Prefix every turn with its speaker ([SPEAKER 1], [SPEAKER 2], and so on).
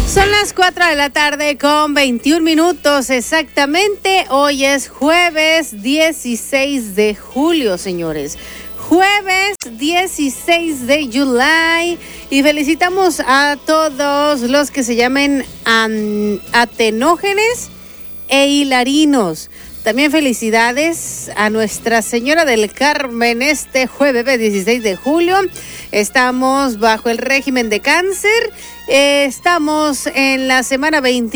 [SPEAKER 1] Son las 4 de la tarde con 21 minutos exactamente. Hoy es jueves 16 de julio, señores. Jueves 16 de julio. Y felicitamos a todos los que se llamen atenógenes e hilarinos. También felicidades a Nuestra Señora del Carmen este jueves 16 de julio. Estamos bajo el régimen de cáncer. Estamos en la semana 20.